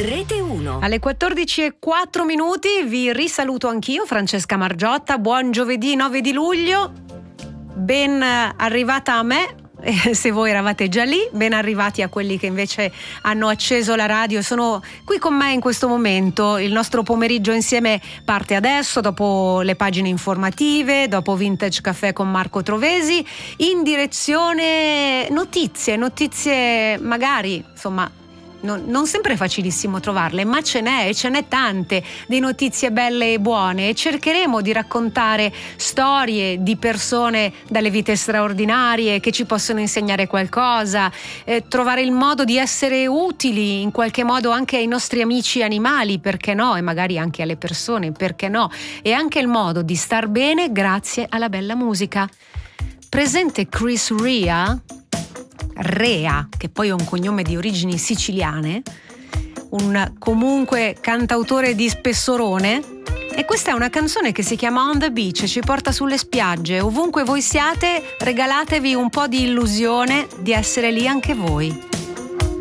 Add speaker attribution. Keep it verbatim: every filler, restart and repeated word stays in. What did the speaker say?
Speaker 1: Rete uno.
Speaker 2: Alle quattordici e quattro minuti vi risaluto anch'io, Francesca Margiotta. Buon giovedì nove di luglio. Ben arrivata a me. Se voi eravate già lì, ben arrivati a quelli che invece hanno acceso la radio e sono qui con me in questo momento. Il nostro pomeriggio insieme parte adesso, dopo le pagine informative, dopo Vintage Caffè con Marco Trovesi, in direzione notizie, notizie magari, insomma, Non, non sempre è facilissimo trovarle, ma ce n'è e ce n'è tante di notizie belle e buone, e cercheremo di raccontare storie di persone dalle vite straordinarie che ci possono insegnare qualcosa, eh, trovare il modo di essere utili in qualche modo anche ai nostri amici animali, perché no, e magari anche alle persone, perché no, e anche il modo di star bene grazie alla bella musica. Presente Chris Rea? Rea, che poi è un cognome di origini siciliane, un comunque cantautore di spessorone, e questa è una canzone che si chiama On the Beach, ci porta sulle spiagge. Ovunque voi siate, regalatevi un po' di illusione di essere lì anche voi.